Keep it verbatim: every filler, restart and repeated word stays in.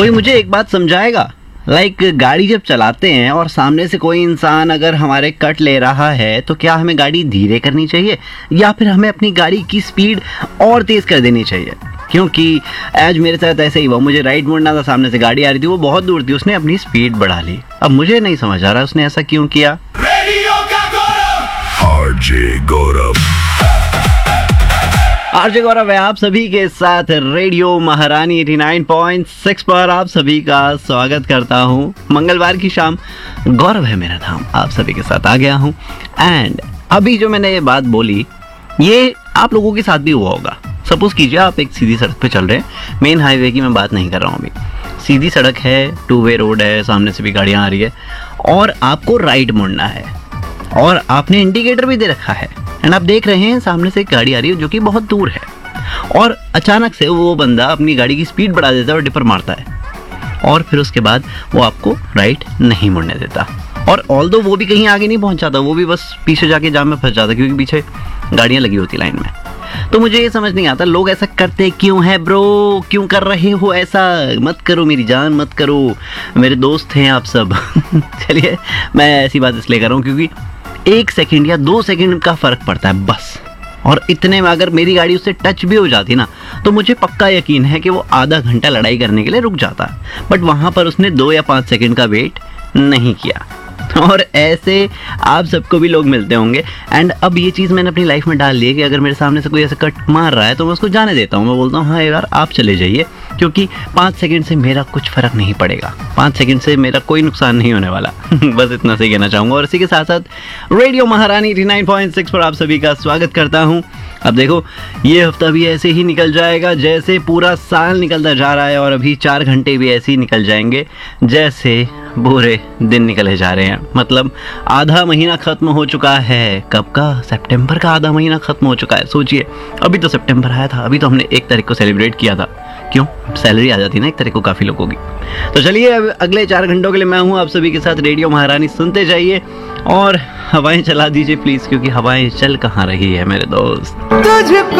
कोई मुझे एक बात समझाएगा? लाइक like, गाड़ी जब चलाते हैं और सामने से कोई इंसान अगर हमारे कट ले रहा है तो क्या हमें गाड़ी धीरे करनी चाहिए या फिर हमें अपनी गाड़ी की स्पीड और तेज़ कर देनी चाहिए? क्योंकि आज मेरे साथ ऐसे ही हुआ, मुझे राइट मुड़ना था, सामने से गाड़ी आ रही थी, वो बहुत दूर थी, उसने अपनी स्पीड बढ़ा ली। अब मुझे नहीं समझ आ रहा उसने ऐसा क्यों किया। आरजे गौरव आरजे गौरव है आप सभी के साथ रेडियो महारानी नवासी पॉइंट सिक्स पर आप सभी का स्वागत करता हूँ। मंगलवार की शाम, गौरव है मेरा नाम, आप सभी के साथ आ गया हूँ। एंड अभी जो मैंने ये बात बोली ये आप लोगों के साथ भी हुआ होगा। सपोज कीजिए आप एक सीधी सड़क पे चल रहे हैं, मेन हाईवे की मैं बात नहीं कर रहा हूँ अभी, सीधी सड़क है, टू वे रोड है, सामने से भी गाड़ियाँ आ रही है और आपको राइट मुड़ना है और आपने इंडिकेटर भी दे रखा है एंड आप देख रहे हैं सामने से एक गाड़ी आ रही है जो कि बहुत दूर है और अचानक से वो बंदा अपनी गाड़ी की स्पीड बढ़ा देता है और डिपर मारता है और फिर उसके बाद वो आपको राइट नहीं मुड़ने देता। और ऑल्दो वो भी कहीं आगे नहीं पहुंचाता, वो भी बस पीछे जाके जाम में फंस जाता क्योंकि पीछे गाड़ियां लगी होती लाइन में। तो मुझे ये समझ नहीं आता लोग ऐसा करते क्यों है ब्रो, क्यों कर रहे हो ऐसा? मत करो मेरी जान, मत करो, मेरे दोस्त हैं आप सब। चलिए मैं ऐसी बात इसलिए कर रहा हूँ क्योंकि एक सेकंड या दो सेकंड का फ़र्क पड़ता है बस, और इतने में अगर मेरी गाड़ी उससे टच भी हो जाती ना तो मुझे पक्का यकीन है कि वो आधा घंटा लड़ाई करने के लिए रुक जाता। बट वहाँ पर उसने दो या पाँच सेकंड का वेट नहीं किया। और ऐसे आप सबको भी लोग मिलते होंगे। एंड अब ये चीज़ मैंने अपनी लाइफ में डाल ली है कि अगर मेरे सामने से कोई ऐसा कट मार रहा है तो मैं उसको जाने देता हूँ। मैं बोलता हूँ हाँ यार आप चले जाइए, क्योंकि पाँच सेकंड से मेरा कुछ फ़र्क नहीं पड़ेगा, पाँच सेकंड से मेरा कोई नुकसान नहीं होने वाला। बस इतना से कहना चाहूँगा। और इसी के साथ साथ रेडियो महारानी नवासी पॉइंट सिक्स पर आप सभी का स्वागत करता हूँ। अब देखो ये हफ्ता भी ऐसे ही निकल जाएगा जैसे पूरा साल निकलता जा रहा है, और अभी चार घंटे भी ऐसे ही निकल जाएंगे जैसे बुरे दिन निकले जा रहे हैं। मतलब आधा महीना खत्म हो चुका है। कब का? सितंबर का आधा महीना खत्म हो चुका है। सोचिए अभी तो सितंबर आया था, अभी तो हमने एक तारीख को सेलिब्रेट किया था। क्यों? सैलरी आ जाती है ना एक तारीख को काफ़ी लोगों की। तो चलिए अब अगले चार घंटों के लिए मैं हूँ आप सभी के साथ रेडियो महारानी, सुनते जाइए और हवाएं चला दीजिए प्लीज़, क्योंकि हवाएं चल कहाँ रही है मेरे दोस्त।